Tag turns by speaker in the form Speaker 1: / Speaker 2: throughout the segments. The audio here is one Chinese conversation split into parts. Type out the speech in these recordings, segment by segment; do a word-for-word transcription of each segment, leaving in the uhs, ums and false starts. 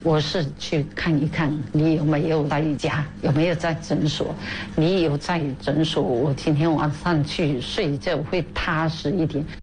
Speaker 1: 我是去看一看你有没有在家，有没有在诊所。你有在诊所，我今天晚上去睡觉会踏实一点。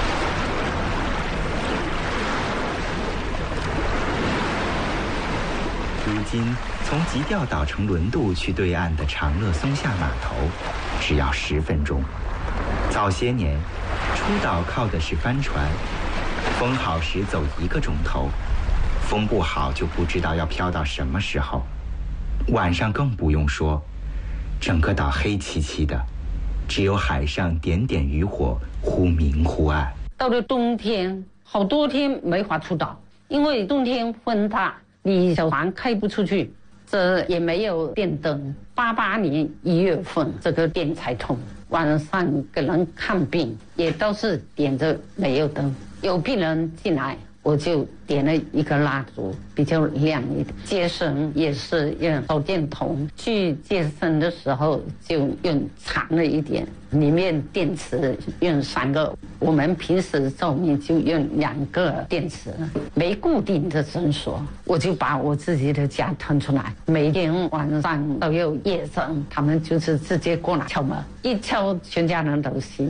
Speaker 2: 如今从急调岛乘轮渡去对岸的长乐松下码头，只要十分钟。早些年，出岛靠的是帆船，风好时走一个钟头。风不好就不知道要飘到什么时候，晚上更不用说，整个岛黑漆漆的，只有海上点点渔火忽明忽暗。
Speaker 1: 到了冬天，好多天没法出岛，因为冬天风大，你小船开不出去，这也没有电灯。八八年一月份，这个电才通。晚上给人看病也都是点着煤油灯，有病人进来，我就点了一个蜡烛，比较亮一点。接生也是用手电筒，去接生的时候就用长了一点，里面电池用三个，我们平时照明就用两个电池。没固定的诊所，我就把我自己的家腾出来，每天晚上都有夜诊，他们就是直接过来敲门，一敲全家人都醒了。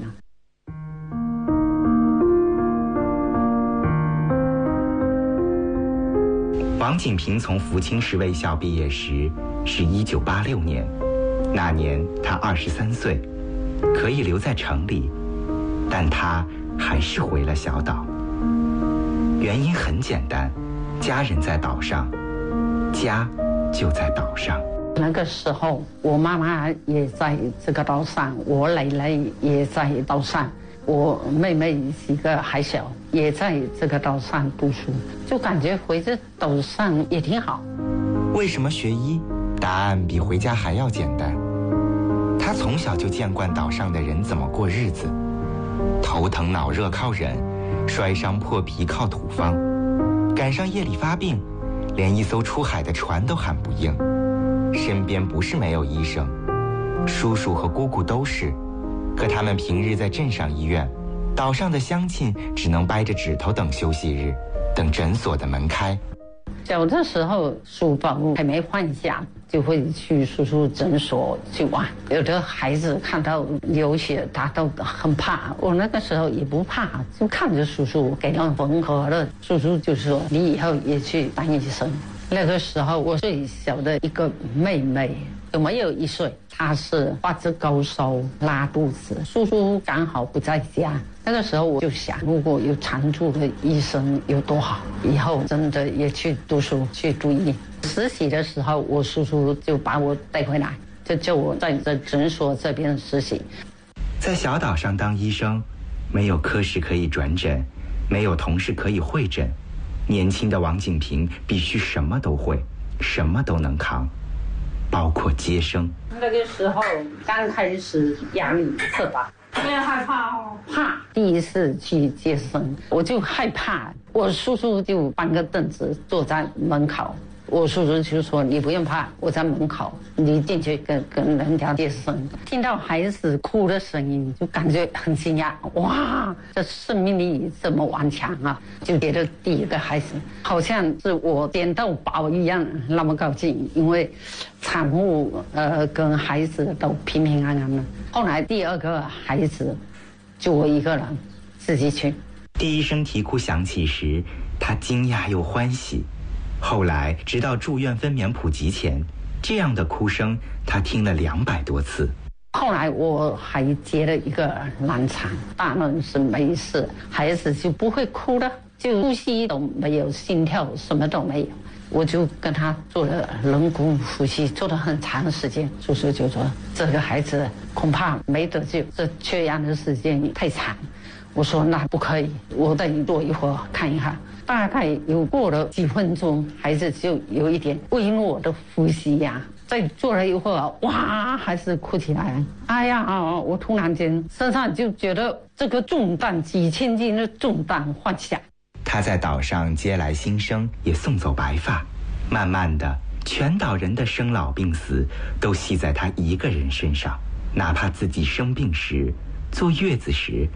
Speaker 2: 王锦平从福清市卫校毕业时是一九八六年，那年他二十三岁，可以留在城里，但他还是回了小岛。原因很简单，家人在岛上，家就在岛上。
Speaker 1: 那个时候，我妈妈也在这个岛上，我奶奶也在岛上。我妹妹几个还小，也在这个岛上读书，就感觉回这岛上也挺好。
Speaker 2: 为什么学医？答案比回家还要简单。他从小就见惯岛上的人怎么过日子，头疼脑热靠忍，摔伤破皮靠土方，赶上夜里发病，连一艘出海的船都喊不应。身边不是没有医生，叔叔和姑姑都是。可他们平日在镇上医院，岛上的乡亲只能掰着指头等休息日，等诊所的门开。
Speaker 1: 小的时候书包还没换下，就会去叔叔诊所去玩。有的孩子看到流血，他都很怕，我那个时候也不怕，就看着叔叔给人缝合了。叔叔就说你以后也去当医生。那个时候我最小的一个妹妹有没有一岁，她是发着高烧拉肚子，叔叔刚好不在家。那个时候我就想，如果有常驻的医生有多好，以后真的也去读书去读医。实习的时候，我叔叔就把我带回来，就叫我在这诊所这边实习。
Speaker 2: 在小岛上当医生，没有科室可以转诊，没有同事可以会诊，年轻的王锦平必须什么都会，什么都能扛，包括接生。
Speaker 1: 那个时候刚开始压力特大，我也害怕哦，怕。第一次去接生，我就害怕。我叔叔就搬个凳子坐在门口，我叔叔就说：“你不用怕，我在门口，你进去跟跟人家接生。”听到孩子哭的声音，就感觉很惊讶，哇，这生命力这么顽强啊！就觉得第一个孩子好像是我捡到宝一样，那么高兴，因为产妇呃跟孩子都平平安安的。后来第二个孩子就我一个人自己去。
Speaker 2: 第一声啼哭响起时，他惊讶又欢喜。后来直到住院分娩普及前，这样的哭声他听了两百多次。
Speaker 1: 后来我还接了一个难产，大人是没事，孩子就不会哭了，就呼吸都没有，心跳什么都没有。我就跟他做了人工呼吸，做了很长时间。叔叔就说这个孩子恐怕没得救，这缺氧的时间太长。我说那不可以，我再坐一会儿看一看。大概有过了几分钟，孩子就有一点微弱的呼吸呀、啊。再坐了一会儿，哇，还是哭起来了。哎呀，我突然间身上就觉得这个重担，几千斤的重担放下。
Speaker 2: 他在岛上接来新生，也送走白发。慢慢的，全岛人的生老病死都系在他一个人身上。哪怕自己生病时、坐月子时，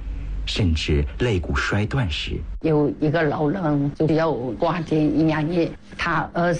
Speaker 2: 甚至肋骨摔断时，
Speaker 1: 有一个老人就要挂点营养液，他儿